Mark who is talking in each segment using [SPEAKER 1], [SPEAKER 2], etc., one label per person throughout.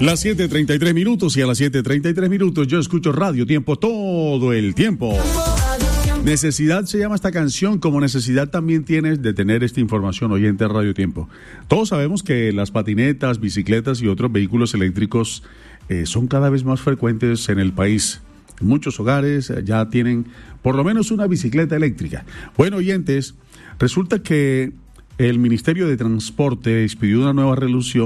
[SPEAKER 1] Las 7:33 minutos y a las 7:33 minutos yo escucho Radio Tiempo todo el tiempo. Necesidad se llama esta canción, como necesidad también tienes de tener esta información oyente a Radio Tiempo. Todos sabemos que las patinetas, bicicletas y otros vehículos eléctricos son cada vez más frecuentes en el país. Muchos hogares ya tienen por lo menos una bicicleta eléctrica. Bueno, oyentes, resulta que el Ministerio de Transporte expidió una nueva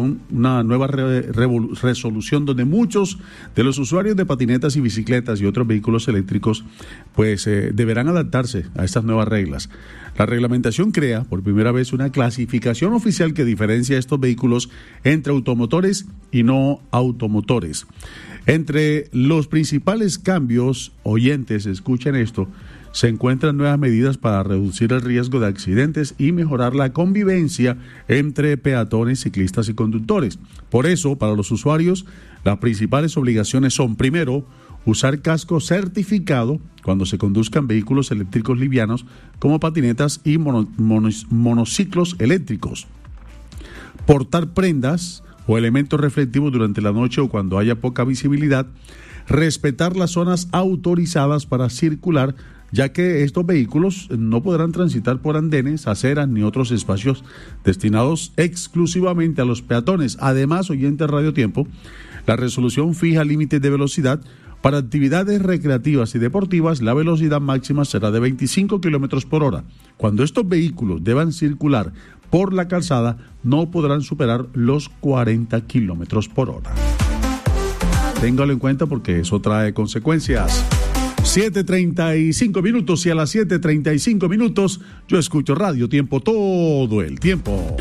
[SPEAKER 1] resolución donde muchos de los usuarios de patinetas y bicicletas y otros vehículos eléctricos pues deberán adaptarse a estas nuevas reglas. La reglamentación crea por primera vez una clasificación oficial que diferencia estos vehículos entre automotores y no automotores. Entre los principales cambios, oyentes, escuchen esto, se encuentran nuevas medidas para reducir el riesgo de accidentes y mejorar la convivencia entre peatones, ciclistas y conductores. Por eso, para los usuarios, las principales obligaciones son, primero, usar casco certificado cuando se conduzcan vehículos eléctricos livianos como patinetas y monociclos eléctricos. Portar prendas o elementos reflectivos durante la noche o cuando haya poca visibilidad. Respetar las zonas autorizadas para circular, ya que estos vehículos no podrán transitar por andenes, aceras ni otros espacios destinados exclusivamente a los peatones. Además, oyente Radio Tiempo, la resolución fija límites de velocidad. Para actividades recreativas y deportivas, la velocidad máxima será de 25 kilómetros por hora. Cuando estos vehículos deban circular por la calzada, no podrán superar los 40 kilómetros por hora. Téngalo en cuenta porque eso trae consecuencias. 7:35 minutos y a las 7:35 minutos yo escucho Radio Tiempo todo el tiempo.